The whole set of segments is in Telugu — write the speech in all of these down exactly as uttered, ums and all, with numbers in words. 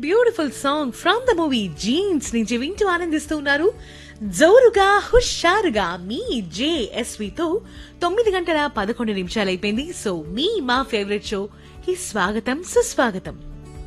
Beautiful song from the movie jeans నుంచి వింటూ ఆనందిస్తూ ఉన్నారు. జోరుగా హుషారుగా మీ జేఎస్వితో తొమ్మిది గంటల పదకొండు నిమిషాలు అయిపోయింది. సో మీ మా ఫేవరెట్ షో కి స్వాగతం సుస్వాగతం.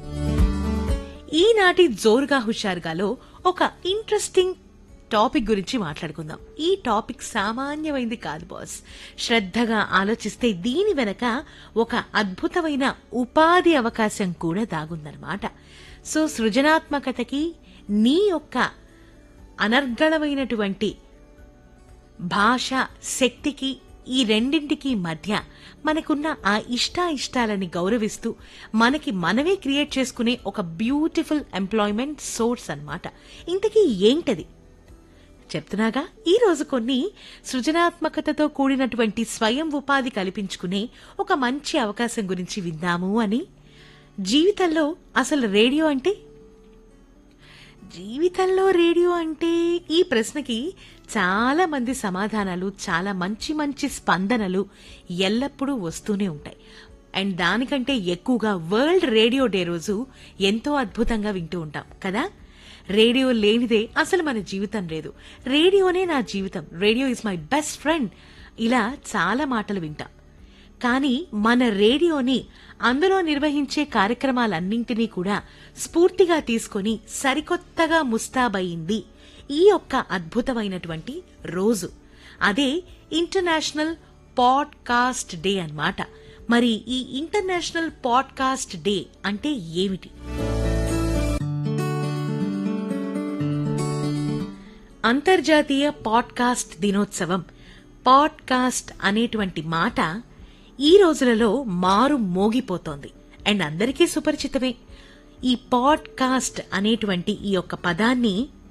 ఈనాటి జోరుగా హుషారుగాలో ఒక ఇంట్రెస్టింగ్ టాపిక్ గురించి మాట్లాడుకుందాం. ఈ టాపిక్ సామాన్యమైంది కాదు బాస్. శ్రద్ధగా ఆలోచిస్తే దీని వెనక ఒక అద్భుతమైన ఉపాధి అవకాశం కూడా దాగుందన్నమాట. సో సృజనాత్మకతకి నీ యొక్క అనర్గళమైనటువంటి భాష శక్తికి ఈ రెండింటికి మధ్య మనకున్న ఆ ఇష్టాయిష్టాలని గౌరవిస్తూ మనకి మనమే క్రియేట్ చేసుకునే ఒక బ్యూటిఫుల్ ఎంప్లాయ్మెంట్ సోర్స్ అన్నమాట. ఇంతకీ ఏంటది చెప్తున్నాగా. ఈ రోజు కొన్ని సృజనాత్మకతతో కూడినటువంటి స్వయం ఉపాధి కల్పించుకునే ఒక మంచి అవకాశం గురించి విందాము అని. జీవితంలో అసలు రేడియో అంటే జీవితంలో రేడియో అంటే ఈ ప్రశ్నకి చాలా మంది సమాధానాలు, చాలా మంచి మంచి స్పందనలు ఎల్లప్పుడూ వస్తూనే ఉంటాయి. అండ్ దానికంటే ఎక్కువగా వరల్డ్ రేడియో డే రోజు ఎంతో అద్భుతంగా వింటూ ఉంటాం కదా. రేడియో లేనిదే అసలు మన జీవితం లేదు, రేడియోనే నా జీవితం, radio is my best friend, ఇలా చాలా మాటలు వింటాం. కానీ మన రేడియోని అందులో నిర్వహించే కార్యక్రమాలన్నింటినీ కూడా స్ఫూర్తిగా తీసుకుని సరికొత్తగా ముస్తాబయింది ఈ యొక్క అద్భుతమైనటువంటి రోజు. అదే ఇంటర్నేషనల్ పాడ్కాస్ట్ డే అన్నమాట. మరి ఈ ఇంటర్నేషనల్ పాడ్కాస్ట్ డే అంటే ఏమిటి? అంతర్జాతీయ పాడ్కాస్ట్ దినోత్సవం. పాడ్కాస్ట్ అనేటువంటి మాట ఈ రోజులలో మారు మోగిపోతోంది అండ్ అందరికీ సుపరిచితమే. ఈ పాడ్కాస్ట్ అనేటువంటి ఈ యొక్క పదాన్ని,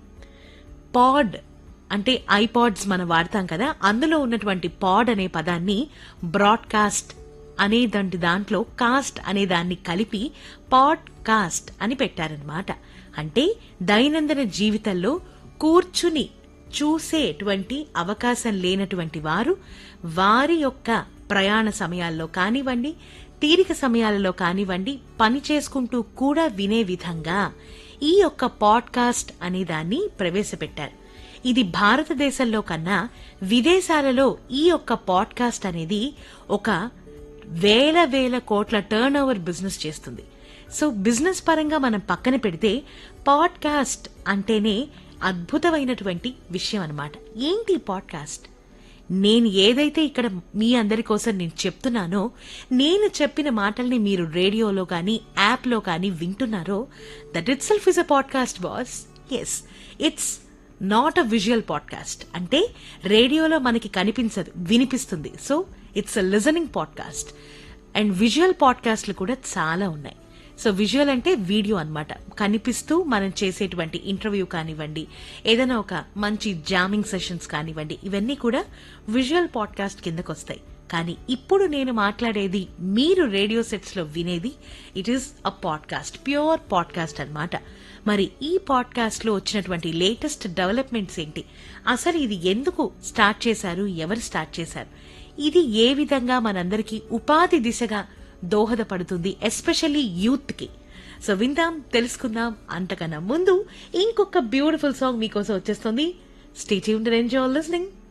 పాడ్ అంటే ఐపాడ్స్ మనం వాడతాం కదా, అందులో ఉన్నటువంటి పాడ్ అనే పదాన్ని బ్రాడ్కాస్ట్ అనేదంటి దాంట్లో కాస్ట్ అనే దాన్ని కలిపి పాడ్కాస్ట్ అని పెట్టారనమాట. అంటే దైనందిన జీవితంలో కూర్చుని చూసేటువంటి అవకాశం లేనటువంటి వారు వారి యొక్క ప్రయాణ సమయాల్లో కానివ్వండి, తీరిక సమయాలలో కానివ్వండి, పని చేసుకుంటూ కూడా వినే విధంగా ఈ యొక్క పాడ్కాస్ట్ అనే దాన్ని ప్రవేశపెట్టారు. ఇది భారతదేశంలో కన్నా విదేశాలలో ఈ యొక్క పాడ్కాస్ట్ అనేది ఒక వేల వేల కోట్ల టర్న్ ఓవర్ బిజినెస్ చేస్తుంది. సో బిజినెస్ పరంగా మనం పక్కన పెడితే పాడ్కాస్ట్ అంటేనే అద్భుతమైనటువంటి విషయం అన్నమాట. ఏంటి పాడ్కాస్ట్? నేను ఏదైతే ఇక్కడ మీ అందరి కోసం నేను చెప్తున్నానో, నేను చెప్పిన మాటల్ని మీరు రేడియోలో కానీ యాప్లో కానీ వింటున్నారో, that it self is a podcast boss. Yes, it's not a visual podcast. అంటే రేడియోలో మనకి కనిపించదు, వినిపిస్తుంది. So it's a listening podcast. And visual పాడ్కాస్ట్లు కూడా చాలా ఉన్నాయి. సో విజువల్ అంటే వీడియో అన్నమాట. కనిపిస్తూ మనం చేసేటువంటి ఇంటర్వ్యూ కానివ్వండి, ఏదైనా ఒక మంచి జామింగ్ సెషన్స్ కానివ్వండి, ఇవన్నీ కూడా విజువల్ పాడ్కాస్ట్ కిందకు వస్తాయి. కానీ ఇప్పుడు నేను మాట్లాడేది, మీరు రేడియో సెట్స్ లో వినేది, it is a podcast, pure podcast అన్నమాట. మరి ఈ పాడ్కాస్ట్ లో వచ్చినటువంటి లేటెస్ట్ డెవలప్మెంట్స్ ఏంటి, అసలు ఇది ఎందుకు స్టార్ట్ చేశారు, ఎవరు స్టార్ట్ చేశారు, ఇది ఏ విధంగా మనందరికీ ఉపాధి దిశగా దోహదపడుతుంది, ఎస్పెషల్లీ యూత్ కి. సో విందాం, తెలుసుకుందాం. అంతకన్నా ముందు ఇంకొక బ్యూటిఫుల్ సాంగ్ మీకోసం వచ్చేస్తుంది. Stay tuned and enjoy listening.